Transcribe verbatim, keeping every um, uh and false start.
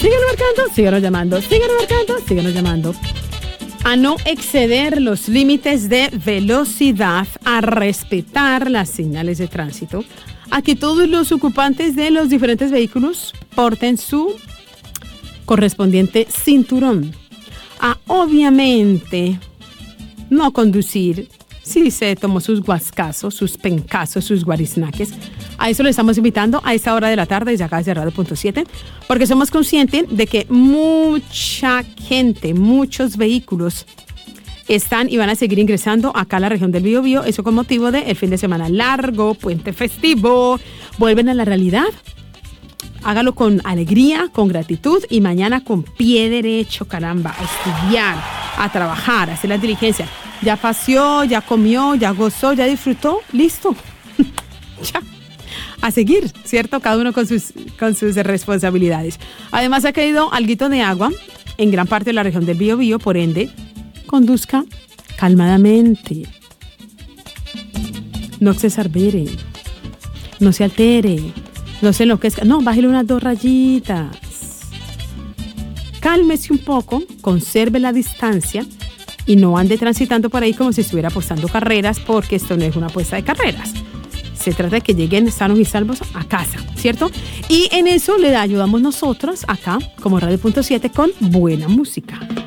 Síganos marcando, síganos llamando, síganos marcando, síganos llamando. A no exceder los límites de velocidad, a respetar las señales de tránsito, a que todos los ocupantes de los diferentes vehículos porten su correspondiente cinturón, a obviamente no conducir si se tomó sus guascazos, sus pencazos, sus guariznaques. A eso le estamos invitando a esta hora de la tarde desde acá desde Radio Punto siete, porque somos conscientes de que mucha gente, muchos vehículos están y van a seguir ingresando acá a la región del Biobío, eso con motivo del fin de semana largo, puente festivo, vuelven a la realidad. Hágalo con alegría, con gratitud y mañana con pie derecho, caramba, a estudiar, a trabajar, a hacer las diligencias. Ya paseó, ya comió, ya gozó, ya disfrutó, listo. Ya. A seguir, ¿cierto? Cada uno con sus, con sus responsabilidades. Además ha caído alguito de agua en gran parte de la región del Biobío, por ende, conduzca calmadamente. No se exaspere, no se altere, no se enloquezca. No, bájele unas dos rayitas. Cálmese un poco, conserve la distancia y no ande transitando por ahí como si estuviera apostando carreras, porque esto no es una apuesta de carreras. Se trata de que lleguen sanos y salvos a casa, ¿cierto? Y en eso le ayudamos nosotros acá, como Radio Punto siete, con buena música.